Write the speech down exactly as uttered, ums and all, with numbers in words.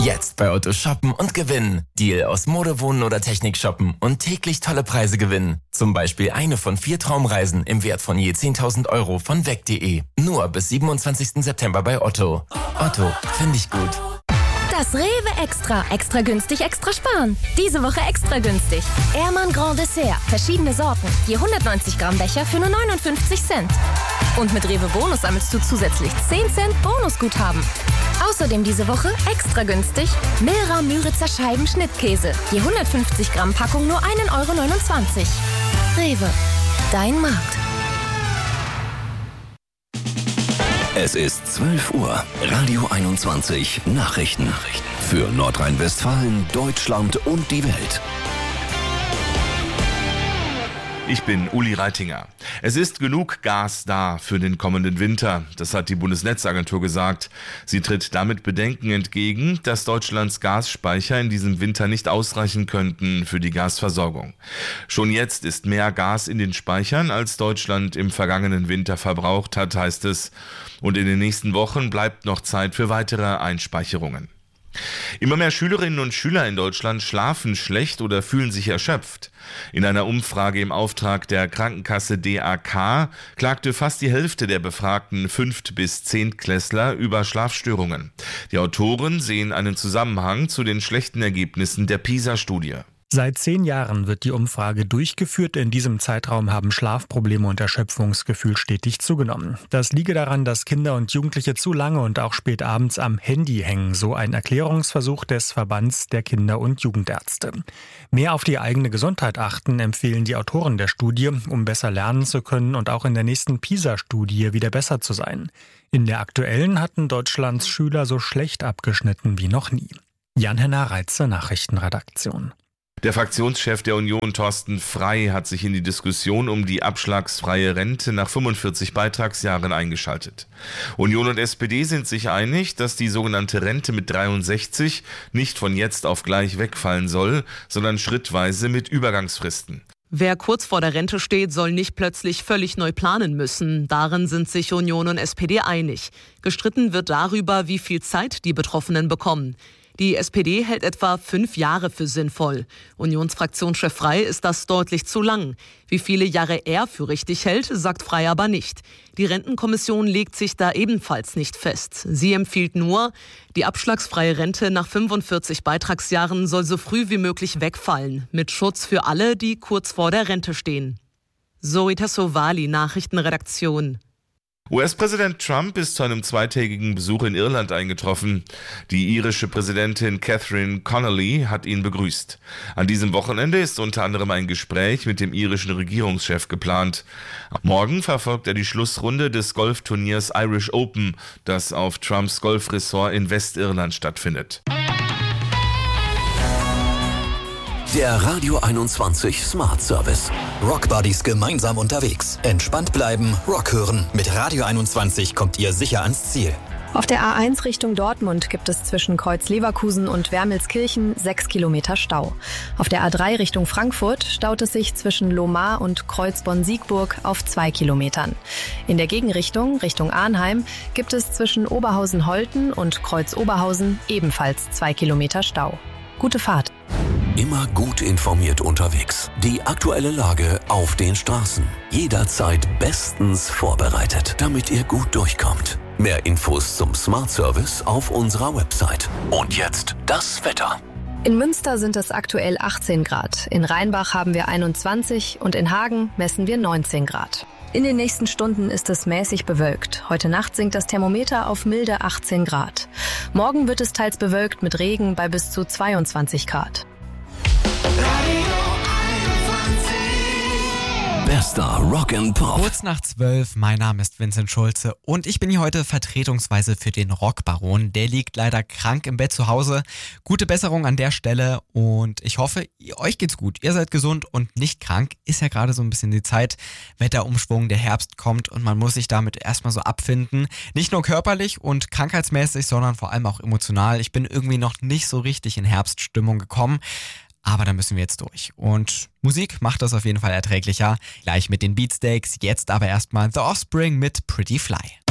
Jetzt bei Otto shoppen und gewinnen. Deal aus Mode, Wohnen oder Technik shoppen und täglich tolle Preise gewinnen. Zum Beispiel eine von vier Traumreisen im Wert von je zehntausend Euro von weg punkt de. Nur bis siebenundzwanzigsten September bei Otto. Otto, finde ich gut. Das Rewe Extra. Extra günstig, extra sparen. Diese Woche extra günstig. Ehrmann Grand Dessert. Verschiedene Sorten. Je hundertneunzig Gramm Becher für nur neunundfünfzig Cent. Und mit Rewe Bonus sammelst du zusätzlich zehn Cent Bonusguthaben. Außerdem diese Woche extra günstig Milra Müritzer Scheiben Schnittkäse. Je hundertfünfzig Gramm Packung nur ein Euro neunundzwanzig. Rewe. Dein Markt. Es ist zwölf Uhr. Radio einundzwanzig Nachrichten. Für Nordrhein-Westfalen, Deutschland und die Welt. Ich bin Uli Reitinger. Es ist genug Gas da für den kommenden Winter. Das hat die Bundesnetzagentur gesagt. Sie tritt damit Bedenken entgegen, dass Deutschlands Gasspeicher in diesem Winter nicht ausreichen könnten für die Gasversorgung. Schon jetzt ist mehr Gas in den Speichern, als Deutschland im vergangenen Winter verbraucht hat, heißt es. Und in den nächsten Wochen bleibt noch Zeit für weitere Einspeicherungen. Immer mehr Schülerinnen und Schüler in Deutschland schlafen schlecht oder fühlen sich erschöpft. In einer Umfrage im Auftrag der Krankenkasse D A K klagte fast die Hälfte der befragten Fünft- bis Zehntklässler über Schlafstörungen. Die Autoren sehen einen Zusammenhang zu den schlechten Ergebnissen der PISA-Studie. Seit zehn Jahren wird die Umfrage durchgeführt. In diesem Zeitraum haben Schlafprobleme und Erschöpfungsgefühl stetig zugenommen. Das liege daran, dass Kinder und Jugendliche zu lange und auch spät abends am Handy hängen, so ein Erklärungsversuch des Verbands der Kinder- und Jugendärzte. Mehr auf die eigene Gesundheit achten, empfehlen die Autoren der Studie, um besser lernen zu können und auch in der nächsten PISA-Studie wieder besser zu sein. In der aktuellen hatten Deutschlands Schüler so schlecht abgeschnitten wie noch nie. Jan-Henner Reitze, Nachrichtenredaktion. Der Fraktionschef der Union, Thorsten Frey, hat sich in die Diskussion um die abschlagsfreie Rente nach fünfundvierzig Beitragsjahren eingeschaltet. Union und S P D sind sich einig, dass die sogenannte Rente mit dreiundsechzig nicht von jetzt auf gleich wegfallen soll, sondern schrittweise mit Übergangsfristen. Wer kurz vor der Rente steht, soll nicht plötzlich völlig neu planen müssen. Darin sind sich Union und S P D einig. Gestritten wird darüber, wie viel Zeit die Betroffenen bekommen. Die S P D hält etwa fünf Jahre für sinnvoll. Unionsfraktionschef Frey ist das deutlich zu lang. Wie viele Jahre er für richtig hält, sagt Frey aber nicht. Die Rentenkommission legt sich da ebenfalls nicht fest. Sie empfiehlt nur, die abschlagsfreie Rente nach fünfundvierzig Beitragsjahren soll so früh wie möglich wegfallen, mit Schutz für alle, die kurz vor der Rente stehen. Zoe Tassovali, Nachrichtenredaktion. U S-Präsident Trump ist zu einem zweitägigen Besuch in Irland eingetroffen. Die irische Präsidentin Catherine Connolly hat ihn begrüßt. An diesem Wochenende ist unter anderem ein Gespräch mit dem irischen Regierungschef geplant. Morgen verfolgt er die Schlussrunde des Golfturniers Irish Open, das auf Trumps Golfresort in Westirland stattfindet. Der Radio einundzwanzig Smart Service. Rock Buddies gemeinsam unterwegs. Entspannt bleiben, Rock hören. Mit Radio einundzwanzig kommt ihr sicher ans Ziel. Auf der A eins Richtung Dortmund gibt es zwischen Kreuz Leverkusen und Wermelskirchen sechs Kilometer Stau. Auf der A drei Richtung Frankfurt staut es sich zwischen Lohmar und Kreuz Bonn-Siegburg auf zwei Kilometern. In der Gegenrichtung, Richtung Arnheim, gibt es zwischen Oberhausen-Holten und Kreuz Oberhausen ebenfalls zwei Kilometer Stau. Gute Fahrt. Immer gut informiert unterwegs. Die aktuelle Lage auf den Straßen. Jederzeit bestens vorbereitet, damit ihr gut durchkommt. Mehr Infos zum Smart Service auf unserer Website. Und jetzt das Wetter. In Münster sind es aktuell achtzehn Grad. In Rheinbach haben wir einundzwanzig und in Hagen messen wir neunzehn Grad. In den nächsten Stunden ist es mäßig bewölkt. Heute Nacht sinkt das Thermometer auf milde achtzehn Grad. Morgen wird es teils bewölkt mit Regen bei bis zu zweiundzwanzig Grad. Bester Rock and Pop. Kurz nach zwölf, mein Name ist Vincent Schulze und ich bin hier heute vertretungsweise für den Rockbaron. Der liegt leider krank im Bett zu Hause. Gute Besserung an der Stelle und ich hoffe, euch geht's gut. Ihr seid gesund und nicht krank. Ist ja gerade so ein bisschen die Zeit. Wetterumschwung, der Herbst kommt und man muss sich damit erstmal so abfinden. Nicht nur körperlich und krankheitsmäßig, sondern vor allem auch emotional. Ich bin irgendwie noch nicht so richtig in Herbststimmung gekommen. Aber da müssen wir jetzt durch. Und Musik macht das auf jeden Fall erträglicher. Gleich mit den Beatsteaks. Jetzt aber erstmal The Offspring mit Pretty Fly.